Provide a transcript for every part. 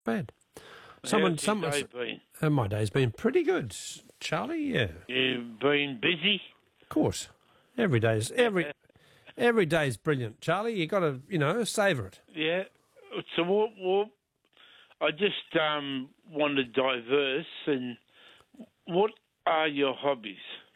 bad. How's your day been? My day's been pretty good, Charlie. Yeah, You've been busy? of course. Every day's brilliant, Charlie. You got to, savour it. Yeah. So what I just want to diverse, and what are your hobbies?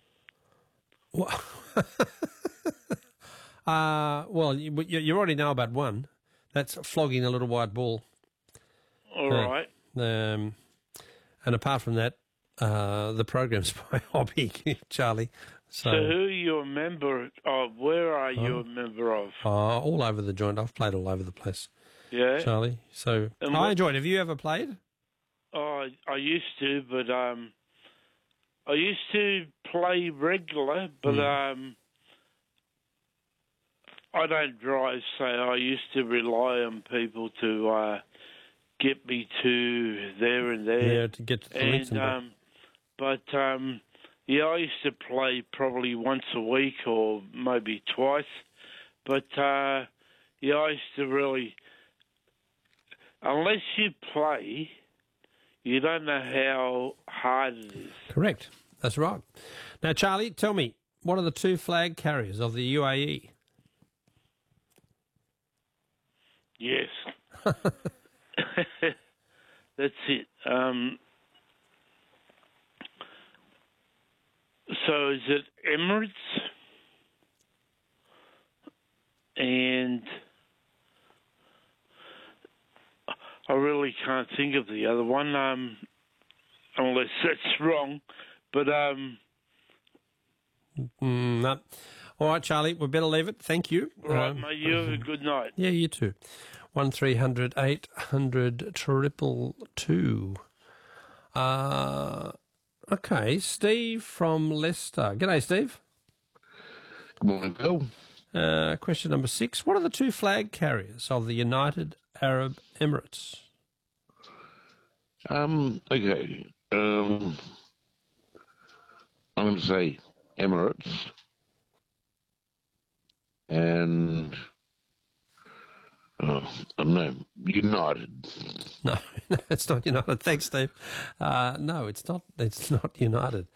Well, you already know about one. That's flogging a little white ball. All right. And apart from that, the program's my hobby, Charlie. So who are you a member of? Where are you a member of? All over the joint. I've played all over the place, Yeah. Charlie. So I enjoyed it. Have you ever played? Oh, I used to, but I used to play regular, but I don't drive, so I used to rely on people to get me to there and there. Yeah, to get to the links and back. I used to play probably once a week or maybe twice. But, I used to really... Unless you play, you don't know how hard it is. Correct. That's right. Now, Charlie, tell me, what are the two flag carriers of the UAE? Yes. That's it. So is it Emirates? And I really can't think of the other one, unless that's wrong. But no. All right, Charlie, we better leave it. Thank you. All right, mate, you have a good night. Yeah, you too. 1300 800 222. Okay, Steve from Leicester. G'day, Steve. Good morning, Bill. Question number 6. What are the two flag carriers of the United Arab Emirates? Okay. I'm going to say Emirates. And United. No, it's not United. Thanks, Steve. No, it's not. It's not United.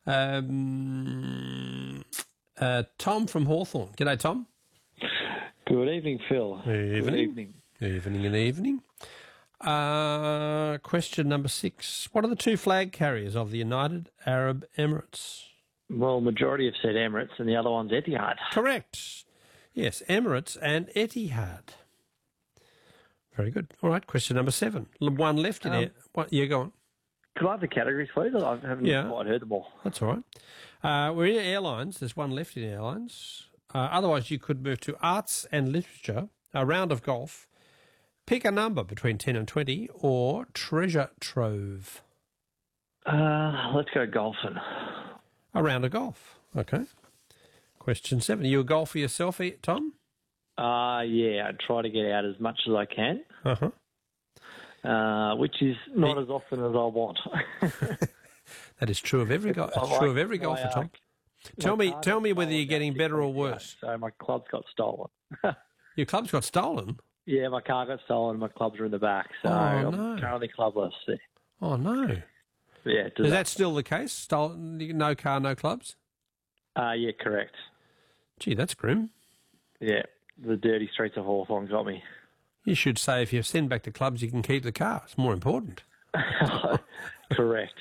Tom from Hawthorne. G'day, Tom. Good evening, Phil. Evening. Evening. Question number 6. What are the two flag carriers of the United Arab Emirates? Well, majority have said Emirates, and the other one's Etihad. Correct. Yes, Emirates and Etihad. Very good. All right, question number 7. One left in there. Yeah, go on. Could I have the categories, please? I haven't quite heard them all. That's all right. We're in airlines. There's one left in airlines. Otherwise, you could move to arts and literature, a round of golf. Pick a number between 10 and 20, or treasure trove. Let's go golfing. A round of golf. Okay. Question 7. Are you a golfer yourself, Tom? Yeah, I try to get out as much as I can. Uh-huh. Which is not as often as I want. That is true of every golfer, Tom. Tell me whether you're getting better or worse. So my club's got stolen. Your club's got stolen? Yeah, my car got stolen. My clubs are in the back, so I'm currently clubless. Oh no! Yeah, is that still the case? Stolen? No car, no clubs? Yeah, correct. Gee, that's grim. Yeah, the dirty streets of Hawthorne got me. You should say if you send back the clubs, you can keep the car. It's more important. Correct.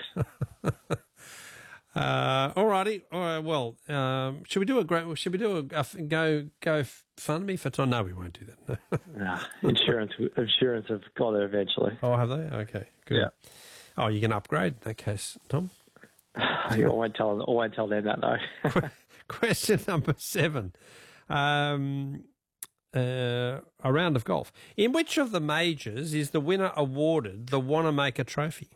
All righty. All right, well, should we do a go fund me for Tom? No, we won't do that. No. Nah, insurance have got there eventually. Oh, have they? Okay, good. Yeah. Oh, you can upgrade in that case, Tom. I won't tell them that though. Question number 7. A round of golf. In which of the majors is the winner awarded the Wanamaker Trophy?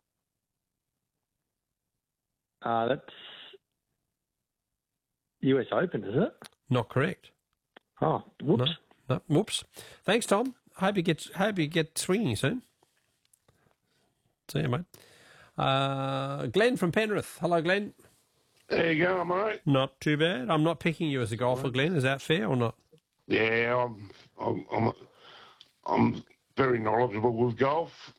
That's US Open, is it? Not correct. Oh, whoops. No, whoops. Thanks, Tom. Hope you get swinging soon. See you, mate. Glenn from Penrith. Hello, Glenn. There you go, mate. Not too bad. I'm not picking you as a golfer, Glenn. Is that fair or not? Yeah, I'm very knowledgeable with golf.